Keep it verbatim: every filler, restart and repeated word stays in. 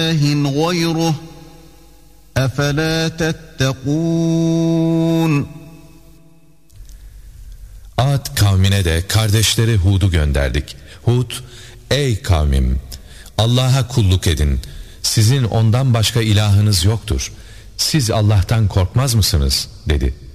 غَيْرُهُ أَفَلَا تَتَّقُونَ. Ad kavmine de kardeşleri Hud'u gönderdik. Hud, ey kavmim, Allah'a kulluk edin. Sizin ondan başka ilahınız yoktur. Siz Allah'tan korkmaz mısınız? dedi.